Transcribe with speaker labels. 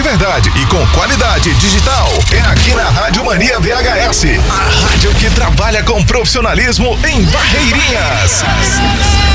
Speaker 1: verdade e com qualidade digital é aqui na Rádio Mania VHS. A rádio que trabalha com profissionalismo em Barreirinhas.